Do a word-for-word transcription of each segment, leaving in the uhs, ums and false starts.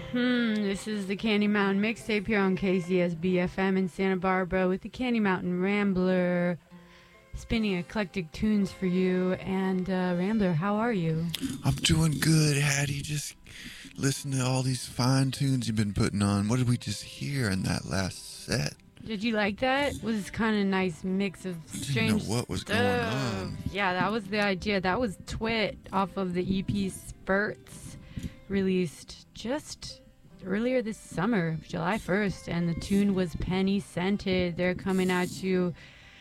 Hmm, this is the Candy Mountain Mixtape here on K C S B F M in Santa Barbara with the Candy Mountain Rambler, spinning eclectic tunes for you. And uh, Rambler, how are you? I'm doing good, Hattie. Just listen to all these fine tunes you've been putting on. What did we just hear in that last set? Did you like that? It was kind of a nice mix of strange I didn't know what was stuff. going on. Yeah, that was the idea. That was Twit off of the E P Spurts, released just earlier this summer, July first, and the tune was Penny Scented. They're coming at you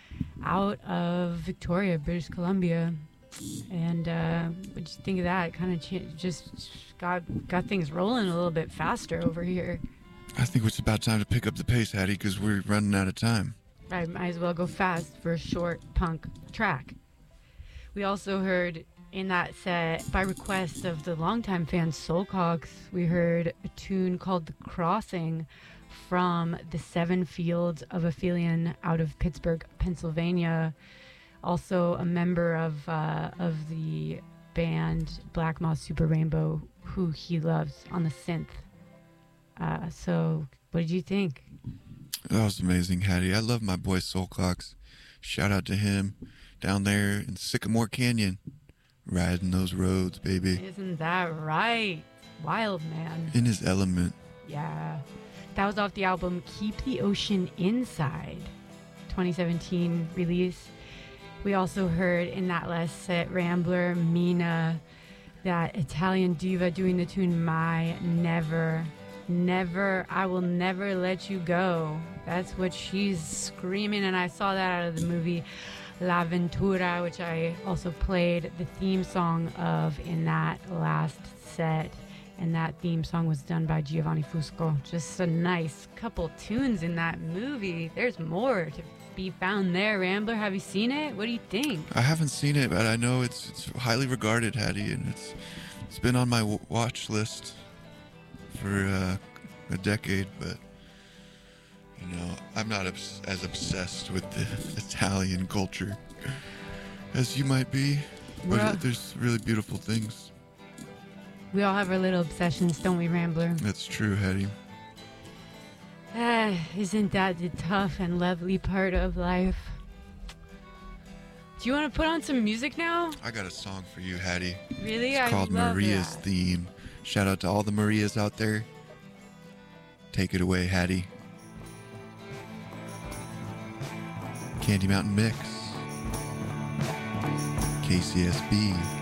out of Victoria, British Columbia. And uh, what do you think of that? Kind of ch- just got got things rolling a little bit faster over here. I think it's about time to pick up the pace, Hattie, because we're running out of time. I might as well go fast for a short punk track. We also heard in that set, by request of the longtime fan Soulcox, we heard a tune called The Crossing from the Seven Fields of Aphelion out of Pittsburgh, Pennsylvania. Also a member of uh, of the band Black Moth Super Rainbow, who he loves on the synth. Uh, so, what did you think? That was amazing, Hattie. I love my boy Soulcox. Shout out to him down there in Sycamore Canyon. Riding those roads, baby. Isn't that right? Wild man. In his element. Yeah. That was off the album Keep the Ocean Inside, twenty seventeen release. We also heard in that last set, Rambler, Mina, that Italian diva doing the tune My Never, Never, I Will Never Let You Go. That's what she's screaming, and I saw that out of the movie La Ventura, which I also played the theme song of in that last set. And that theme song was done by Giovanni Fusco. Just a nice couple tunes in that movie. There's more to be found there. Rambler, have you seen it? What do you think? I haven't seen it, but I know it's it's highly regarded, Hattie, and it's it's been on my w- watch list for uh, a decade. But you know, I'm not obs- as obsessed with the Italian culture as you might be. But Well, there's really beautiful things. we all have our little obsessions, don't we, Rambler? That's true, Hattie. Ah, isn't that the tough and lovely part of life? Do you want to put on some music now? I got a song for you, Hattie. Really? It's I called love Maria's that. Theme. Shout out to all the Marias out there. Take it away, Hattie. Candy Mountain Mix. K C S B.